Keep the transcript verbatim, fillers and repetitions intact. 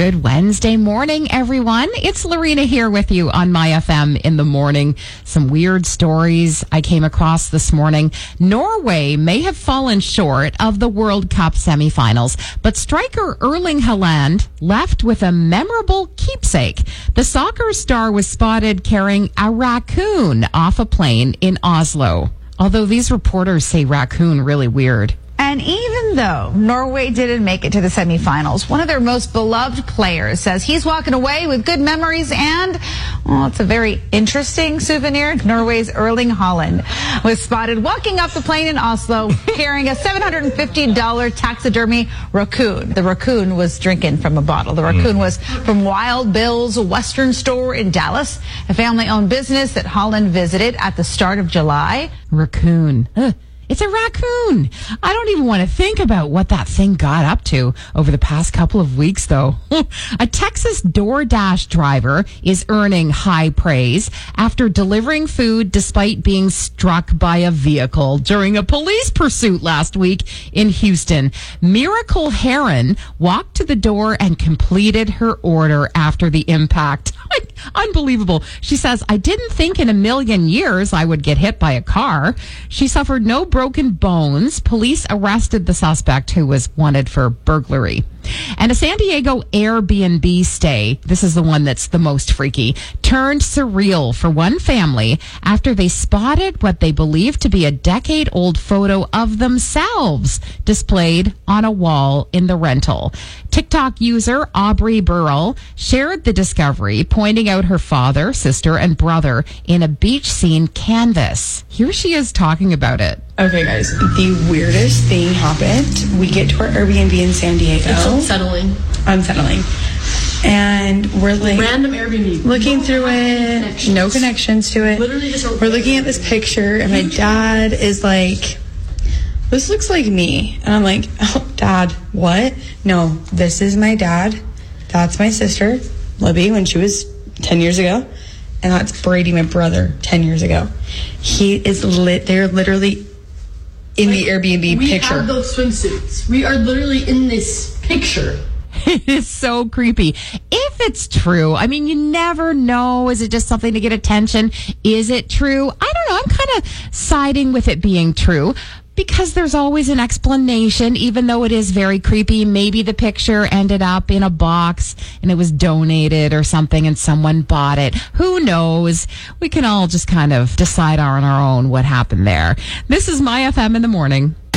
Good Wednesday morning, everyone. It's Lorena here with you on My F M in the morning. Some weird stories I came across this morning. Norway may have fallen short of the World Cup semifinals, but striker Erling Haaland left with a memorable keepsake. The soccer star was spotted carrying a raccoon off a plane in Oslo. Although these reporters say raccoon really weird. And even though Norway didn't make it to the semifinals, one of their most beloved players says he's walking away with good memories and, well, it's a very interesting souvenir. Norway's Erling Haaland was spotted walking off the plane in Oslo carrying a seven hundred fifty dollars taxidermy raccoon. The raccoon was drinking from a bottle. The raccoon was from Wild Bill's Western Store in Dallas, a family-owned business that Haaland visited at the start of July. Raccoon. Ugh. It's a raccoon. I don't even want to think about what that thing got up to over the past couple of weeks, though. A Texas DoorDash driver is earning high praise after delivering food despite being struck by a vehicle during a police pursuit last week in Houston. Miracle Heron walked to the door and completed her order after the impact. Unbelievable. She says, I didn't think in a million years I would get hit by a car. She suffered no broken bones. Police arrested the suspect who was wanted for burglary. And a San Diego Airbnb stay, this is the one that's the most freaky, turned surreal for one family after they spotted what they believed to be a decade-old photo of themselves displayed on a wall in the rental. TikTok user Aubrey Burrell shared the discovery, pointing out her father, sister, and brother in a beach scene canvas. Here she is talking about it. Okay, guys, the weirdest thing happened. We get to our Airbnb in San Diego. It's unsettling. Unsettling. And we're like random Airbnb, looking no through it, connections. no connections to it. Literally just a we're looking at this picture, and my dad is like, this looks like me. And I'm like, oh, Dad, what? No, this is my dad. That's my sister, Libby, when she was ten years ago. And that's Brady, my brother, ten years ago. He is lit. They're literally in like, the Airbnb we picture. We have those swimsuits. We are literally in this picture. It is so creepy. If it's true, I mean, you never know. Is it just something to get attention? Is it true? I don't know. I'm kind of siding with it being true because there's always an explanation, even though it is very creepy. Maybe the picture ended up in a box and it was donated or something and someone bought it. Who knows? We can all just kind of decide on our own what happened there. This is My F M in the morning.